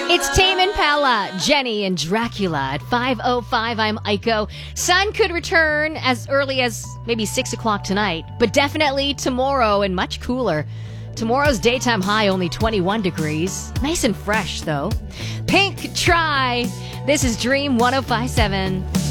It's Tame Impala, Jenny, and Dracula at 5:05. I'm Aiko. Sun could return as early as maybe 6 o'clock tonight, but definitely tomorrow and much cooler. Tomorrow's daytime high only 21 degrees. Nice and fresh, though. Pink, try. This is Dream 105.7.